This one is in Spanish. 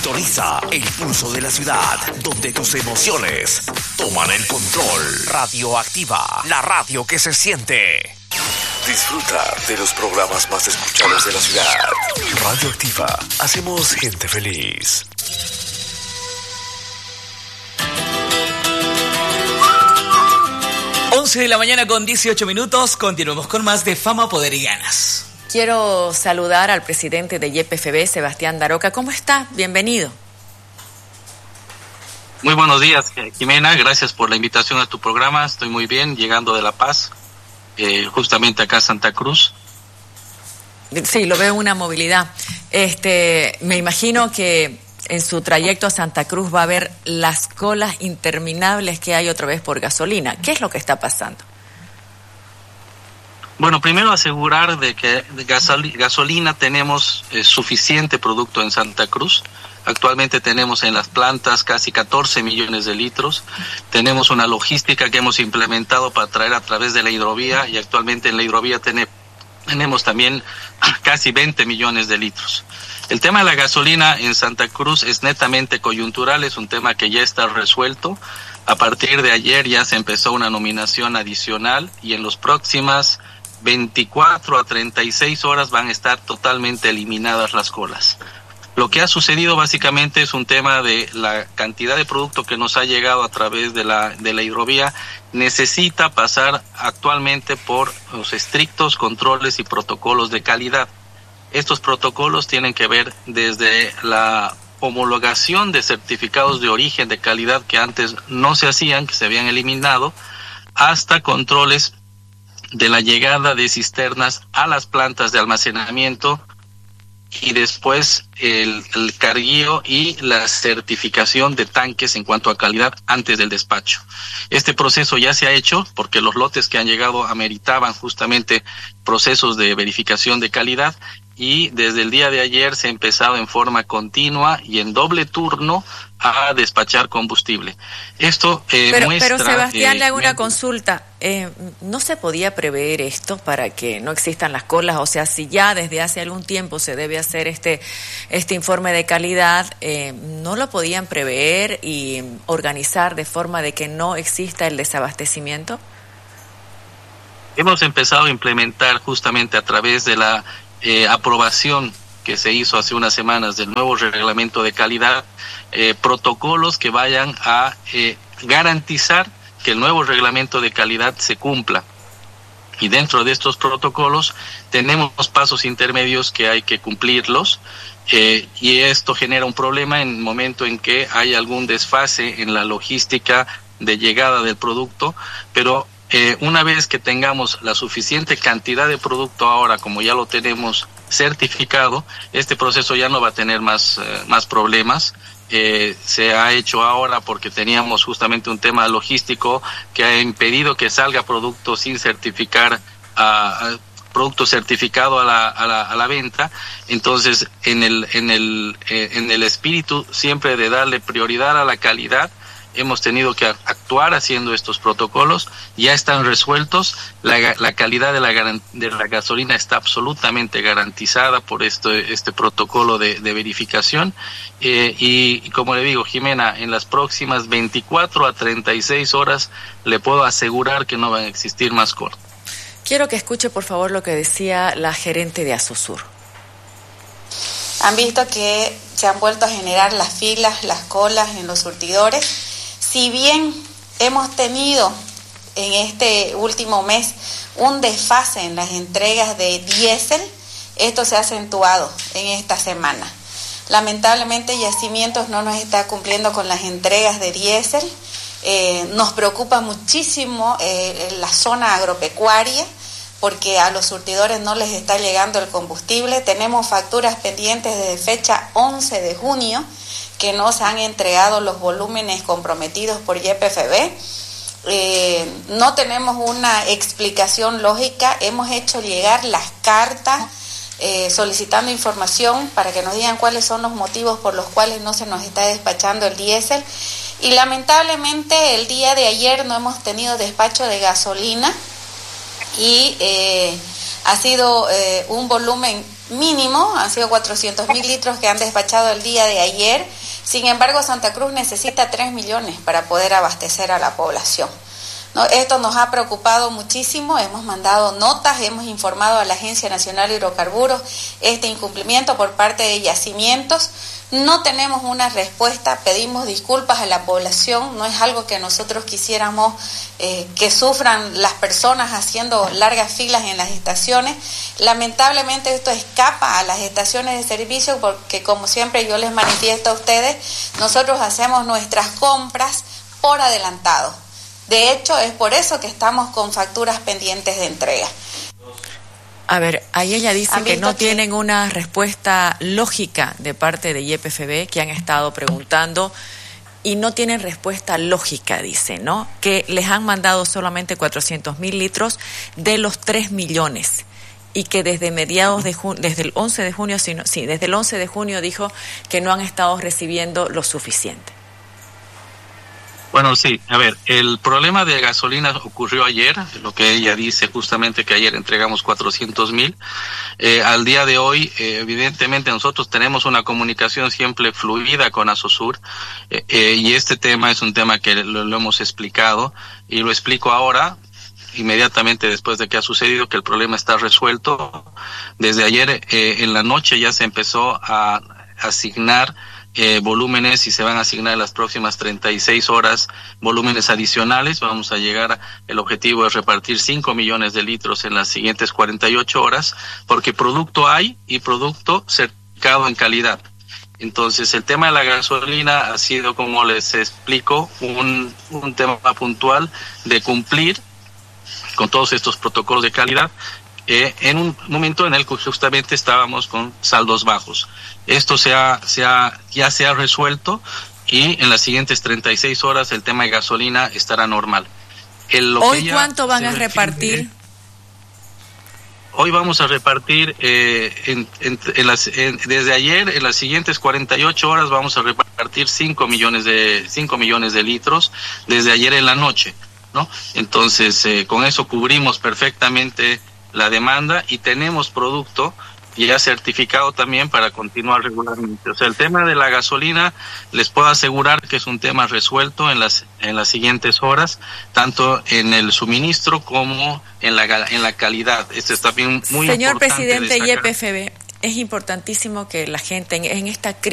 Sintoniza el pulso de la ciudad, donde tus emociones toman el control. Radioactiva, la radio que se siente. Disfruta de los programas más escuchados de la ciudad. Radioactiva, hacemos gente feliz. De la mañana con 18 minutos, continuamos con más de Fama, Poder y Ganas. Quiero saludar al presidente de YPFB, Sebastián Daroca. ¿Cómo está? Bienvenido. Muy buenos días, Jimena. Gracias por la invitación a tu programa. Estoy muy bien, llegando de La Paz, justamente acá a Santa Cruz. Sí, lo veo en una movilidad. Me imagino que en su trayecto a Santa Cruz va a haber las colas interminables que hay otra vez por gasolina. ¿Qué es lo que está pasando? Bueno, primero asegurar de que de gasolina tenemos suficiente producto en Santa Cruz. Actualmente tenemos en las plantas casi 14 millones de litros. Tenemos una logística que hemos implementado para traer a través de la hidrovía, y actualmente en la hidrovía tenemos también casi 20 millones de litros. El tema de la gasolina en Santa Cruz es netamente coyuntural, es un tema que ya está resuelto. A partir de ayer ya se empezó una nominación adicional y en las próximas 24 a 36 horas van a estar totalmente eliminadas las colas. Lo que ha sucedido básicamente es un tema de la cantidad de producto que nos ha llegado a través de la hidrovía. Necesita pasar actualmente por los estrictos controles y protocolos de calidad. Estos protocolos tienen que ver desde la homologación de certificados de origen de calidad que antes no se hacían, que se habían eliminado, hasta controles de la llegada de cisternas a las plantas de almacenamiento y después el carguío y la certificación de tanques en cuanto a calidad antes del despacho. Este proceso ya se ha hecho porque los lotes que han llegado ameritaban justamente procesos de verificación de calidad, y desde el día de ayer se ha empezado en forma continua y en doble turno a despachar combustible. Esto muestra... Pero Sebastián, le hago una consulta. ¿No se podía prever esto para que no existan las colas? O sea, si ya desde hace algún tiempo se debe hacer este informe de calidad, ¿no lo podían prever y organizar de forma de que no exista el desabastecimiento? Hemos empezado a implementar justamente a través de la aprobación que se hizo hace unas semanas del nuevo reglamento de calidad, protocolos que vayan a garantizar que el nuevo reglamento de calidad se cumpla. Y dentro de estos protocolos tenemos pasos intermedios que hay que cumplirlos, y esto genera un problema en el momento en que hay algún desfase en la logística de llegada del producto, pero una vez que tengamos la suficiente cantidad de producto ahora, como ya lo tenemos certificado, este proceso ya no va a tener más problemas. Se ha hecho ahora porque teníamos justamente un tema logístico que ha impedido que salga producto sin certificar, producto certificado a la venta. Entonces, en el espíritu siempre de darle prioridad a la calidad, hemos tenido que actuar haciendo estos protocolos. Ya están resueltos. La calidad de la gasolina está absolutamente garantizada por este protocolo de verificación. Y como le digo, Jimena, en las próximas 24 a 36 horas le puedo asegurar que no van a existir más cortes. Quiero que escuche, por favor, lo que decía la gerente de Asosur. Han visto que se han vuelto a generar las filas, las colas en los surtidores. Si bien hemos tenido en este último mes un desfase en las entregas de diésel, esto se ha acentuado en esta semana. Lamentablemente, Yacimientos no nos está cumpliendo con las entregas de diésel. Nos preocupa muchísimo la zona agropecuaria, porque a los surtidores no les está llegando el combustible. Tenemos facturas pendientes desde fecha 11 de junio, que no se han entregado los volúmenes comprometidos por YPFB. No tenemos una explicación lógica. Hemos hecho llegar las cartas solicitando información para que nos digan cuáles son los motivos por los cuales no se nos está despachando el diésel. Y lamentablemente el día de ayer no hemos tenido despacho de gasolina, y ha sido un volumen mínimo, han sido 400.000 litros que han despachado el día de ayer. Sin embargo, Santa Cruz necesita 3 millones para poder abastecer a la población. No, esto nos ha preocupado muchísimo, hemos mandado notas, hemos informado a la Agencia Nacional de Hidrocarburos este incumplimiento por parte de Yacimientos. No tenemos una respuesta, pedimos disculpas a la población, no es algo que nosotros quisiéramos que sufran las personas haciendo largas filas en las estaciones. Lamentablemente esto escapa a las estaciones de servicio porque, como siempre yo les manifiesto a ustedes, nosotros hacemos nuestras compras por adelantado. De hecho, es por eso que estamos con facturas pendientes de entrega. A ver, ahí ella dice que no tienen una respuesta lógica de parte de YPFB, que han estado preguntando, y no tienen respuesta lógica, dice, ¿no? Que les han mandado solamente 400.000 litros de los 3 millones. Y que desde mediados de desde el 11 de junio, desde el 11 de junio dijo que no han estado recibiendo lo suficiente. Bueno, sí, a ver, el problema de gasolina ocurrió ayer, lo que ella dice justamente que ayer entregamos 400.000. Al día de hoy, evidentemente nosotros tenemos una comunicación siempre fluida con Asosur, y este tema es un tema que lo hemos explicado y lo explico ahora, inmediatamente después de que ha sucedido, que el problema está resuelto. Desde ayer en la noche ya se empezó a asignar volúmenes y se van a asignar en las próximas 36 horas volúmenes adicionales. Vamos a llegar, el objetivo es repartir 5 millones de litros en las siguientes 48 horas, porque producto hay y producto certificado en calidad. Entonces el tema de la gasolina ha sido, como les explico, un tema puntual de cumplir con todos estos protocolos de calidad, en un momento en el que justamente estábamos con saldos bajos. Esto ya se ha resuelto y en las siguientes 36 horas el tema de gasolina estará normal. ¿Hoy cuánto van a repartir? Hoy vamos a repartir, desde ayer, en las siguientes 48 horas vamos a repartir 5 millones de litros desde ayer en la noche, ¿no? Entonces, con eso cubrimos perfectamente la demanda y tenemos producto ya certificado también para continuar regularmente. O sea, el tema de la gasolina, les puedo asegurar que es un tema resuelto en las siguientes horas, tanto en el suministro como en la calidad. Esto es también muy Señor importante. Señor presidente YPFB, es importantísimo que la gente en esta crisis